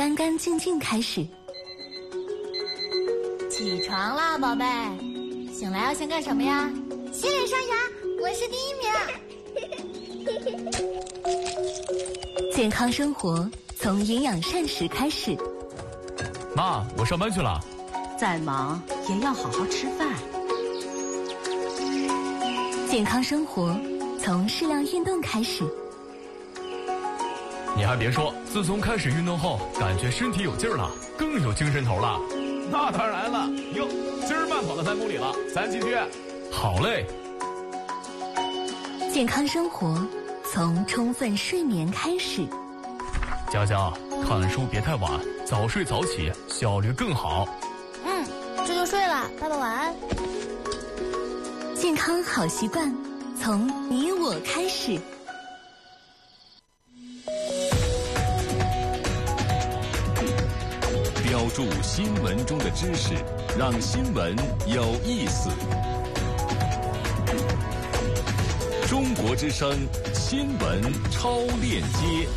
干干净净开始。 起床啦，宝贝！醒来要先干什么呀？ 洗脸刷牙，我是第1名。 健康生活从营养膳食开始。 妈，我上班去了。 再忙也要好好吃饭。 健康生活从适量运动开始。 你还别说，自从开始运动后，感觉身体有劲儿了，更有精神头了。 那当然了，哟，今儿慢跑了3公里了，咱继续。 好嘞。 健康生活从充分睡眠开始。 佳佳，看书别太晚，早睡早起，效率更好。 这就睡了，爸爸晚安。 健康好习惯从你我开始。 标注新闻中的知识，让新闻有意思。中国之声新闻超链接。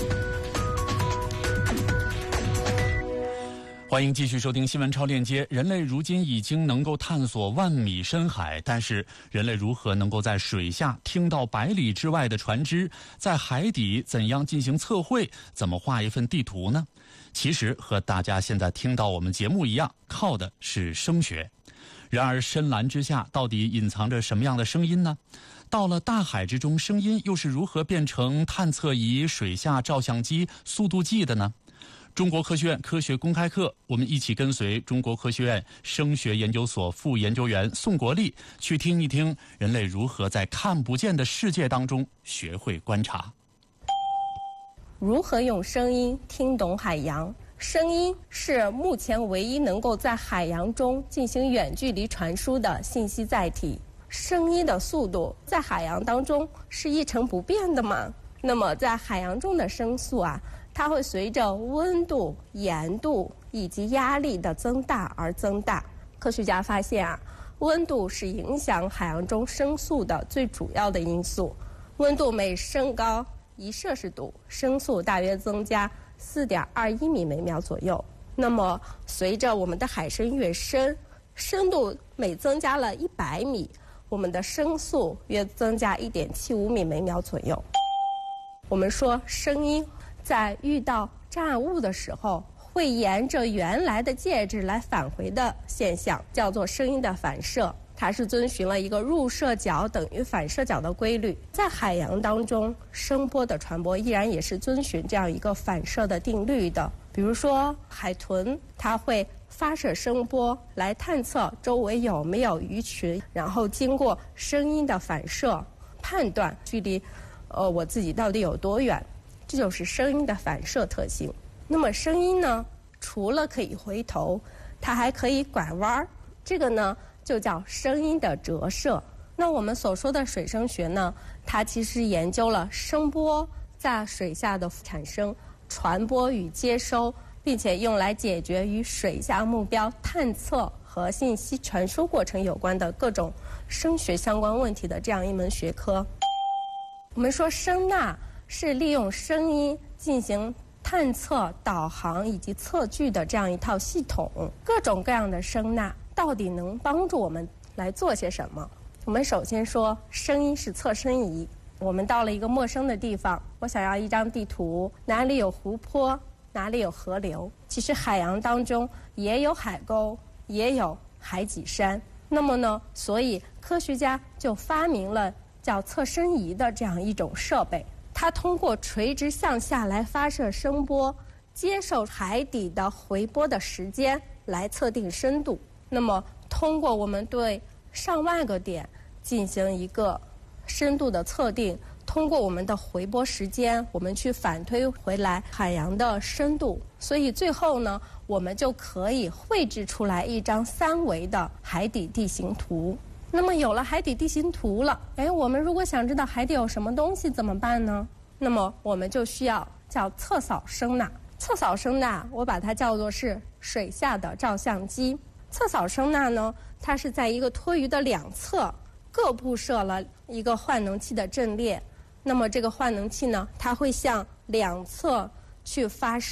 欢迎继续收听新闻超链接。人类如今已经能够探索万米深海，但是人类如何能够在水下听到百里之外的船只？在海底怎样进行测绘？怎么画一份地图呢？其实和大家现在听到我们节目一样，靠的是声学。然而深蓝之下到底隐藏着什么样的声音呢？到了大海之中，声音又是如何变成探测仪、水下照相机、速度计的呢？中国科学院科学公开课，我们一起跟随中国科学院声学研究所副研究员宋国立，去听一听人类如何在看不见的世界当中学会观察。 如何用声音听懂海洋？声音是目前唯一能够在海洋中进行远距离传输的信息载体。声音的速度在海洋当中是一成不变的吗？那么在海洋中的声速它会随着温度、盐度以及压力的增大而增大。科学家发现温度是影响海洋中声速的最主要的因素。温度每升高1摄氏度，声速大约增加4.21米每秒左右。那么随着我们的海深越深，深度每增加了100米，我们的声速约增加1.75米每秒左右。我们说声音在遇到障碍物的时候，会沿着原来的介质来返回的现象，叫做声音的反射。它是遵循了一个入射角等于反射角的规律。在海洋当中，声波的传播依然也是遵循这样一个反射的定律的。比如说海豚，它会发射声波来探测周围有没有鱼群，然后经过声音的反射判断距离我自己到底有多远，这就是声音的反射特性。那么声音呢，除了可以回头，它还可以拐弯，这个呢就叫声音的折射。那我们所说的水声学呢，它其实研究了声波在水下的产生、传播与接收，并且用来解决与水下目标探测和信息传输过程有关的各种声学相关问题的这样一门学科。我们说声呐是利用声音进行探测、导航以及测距的这样一套系统。各种各样的声呐到底能帮助我们来做些什么？我们首先说，声音是测声仪。我们到了一个陌生的地方，我想要一张地图，哪里有湖泊，哪里有河流。其实海洋当中也有海沟，也有海脊山。那么呢，所以科学家就发明了叫测声仪的这样一种设备。它通过垂直向下来发射声波，接受海底的回波的时间来测定深度。那么通过我们对上万个点进行一个深度的测定，通过我们的回波时间，我们去反推回来海洋的深度。所以最后呢，我们就可以绘制出来一张3维的海底地形图。那么有了海底地形图了，我们如果想知道海底有什么东西怎么办呢？那么我们就需要叫测扫声呐。测扫声呐，我把它叫做是水下的照相机。测扫声呐呢，它是在一个托鱼的两侧各布设了一个换能器的阵列。那么这个换能器呢，它会向两侧去发射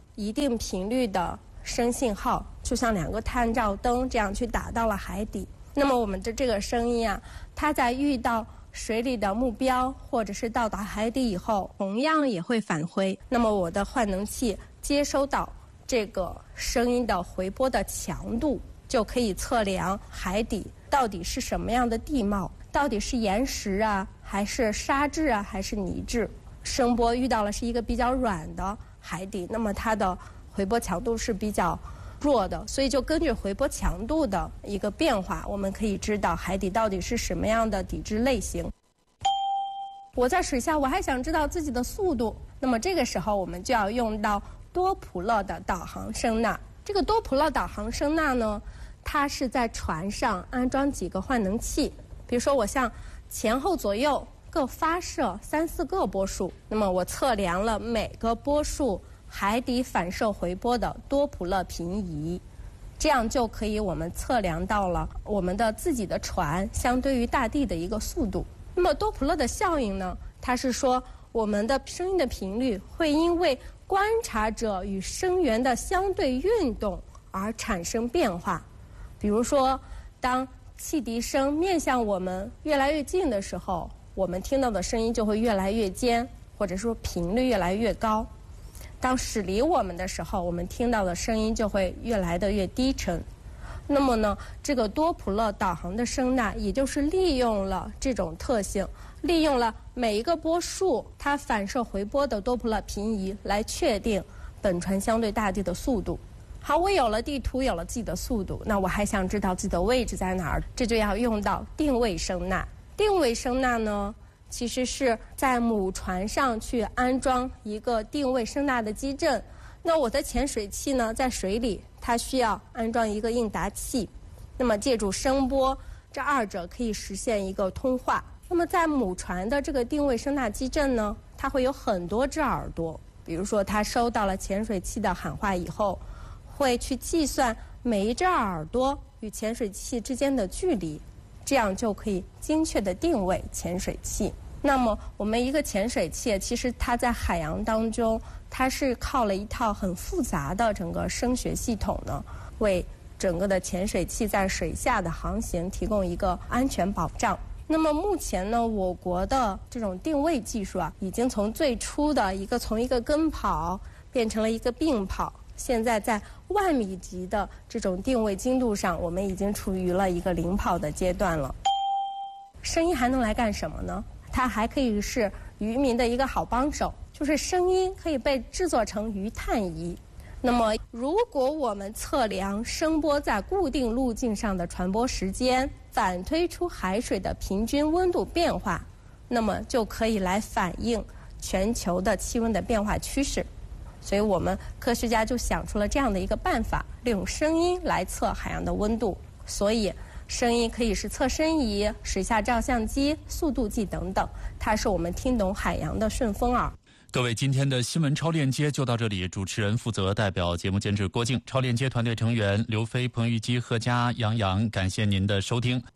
一定频率的声信号，就像2个探照灯这样去打到了海底。那么我们的这个声音啊，它在遇到水里的目标或者是到达海底以后，同样也会返回。那么我的换能器接收到这个声音的回波的强度，就可以测量海底到底是什么样的地貌，到底是岩石啊，还是沙质啊，还是泥质。声波遇到了是一个比较软的海底，那么它的回波强度是比较弱的，所以就根据回波强度的一个变化，我们可以知道海底到底是什么样的底质类型。我在水下，我还想知道自己的速度，那么这个时候我们就要用到多普勒的导航声呐。这个多普勒导航声呐呢，它是在船上安装几个换能器，比如说我向前后左右各发射3、4个波束，那么我测量了每个波束海底反射回波的多普勒平移，这样就可以我们测量到了我们的自己的船相对于大地的一个速度。那么多普勒的效应呢，它是说我们的声音的频率会因为观察者与声源的相对运动而产生变化。比如说，当汽笛声面向我们越来越近的时候，我们听到的声音就会越来越尖，或者说频率越来越高。当驶离我们的时候，我们听到的声音就会越来的越低沉。那么呢，这个多普勒导航的声呐，也就是利用了这种特性，利用了每一个波束它反射回波的多普勒平移，来确定本船相对大地的速度。好，我有了地图，有了自己的速度，那我还想知道自己的位置在哪儿，这就要用到定位声呐。定位声呐呢，其实是在母船上去安装一个定位声呐的基阵。那我的潜水器呢，在水里它需要安装一个应答器，那么借助声波，这2者可以实现一个通话。那么在母船的这个定位声呐基阵呢，它会有很多只耳朵，比如说它收到了潜水器的喊话以后，会去计算每一只耳朵与潜水器之间的距离，这样就可以精确地定位潜水器。那么我们一个潜水器，其实它在海洋当中，它是靠了一套很复杂的整个声学系统呢，为整个的潜水器在水下的航行提供一个安全保障。那么目前呢，我国的这种定位技术啊，已经从最初的从一个跟跑变成了一个并跑，现在在10000米级的这种定位精度上，我们已经处于了一个领跑的阶段了。声音还能来干什么呢？它还可以是渔民的一个好帮手，就是声音可以被制作成鱼探仪。那么如果我们测量声波在固定路径上的传播时间，反推出海水的平均温度变化，那么就可以来反映全球的气温的变化趋势。所以我们科学家就想出了这样的一个办法，利用声音来测海洋的温度。所以声音可以是测深仪、水下照相机、速度计等等，它是我们听懂海洋的顺风耳。 各位，今天的新闻超链接就到这里。主持人负责，代表节目监制郭靖，超链接团队成员刘飞、彭玉基、何佳、杨洋，感谢您的收听。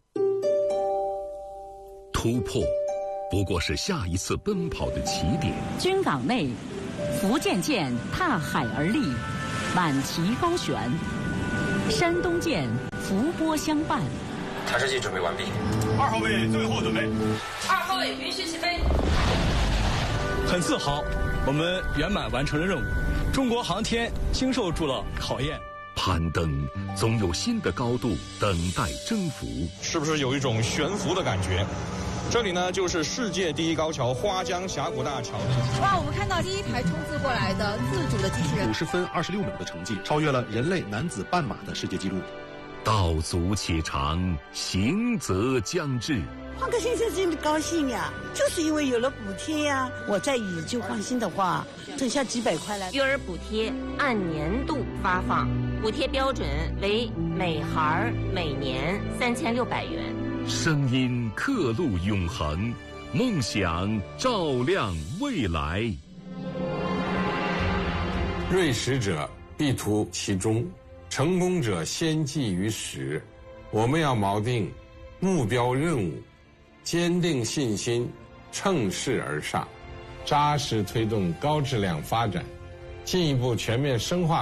突破不过是下一次奔跑的起点。 军港内，福建舰踏海而立，满旗高悬；山东舰伏波相伴。 探视器准备完毕。 2号位最后准备。 2号位允许起飞。 很自豪，我们圆满完成了任务。中国航天经受住了考验。 攀登总有新的高度等待征服， 是不是有一种悬浮的感觉？这里呢，就是世界第一高桥花江峡谷大桥。 哇，我们看到第一台冲刺过来的自主的机器人 ，50分26秒的成绩，超越了人类男子半马的世界纪录。 道阻且长，行则将至。 换个先生真的高兴呀，就是因为有了补贴呀。我在以旧换新的话，剩下几百块了。 育儿补贴按年度发放，补贴标准为每孩每年3600元。 声音刻录永恒，梦想照亮未来。 锐识者必图其中，成功者先记于始。我们要锚定目标任务，坚定信心，乘势而上，扎实推动高质量发展， 进一步全面深化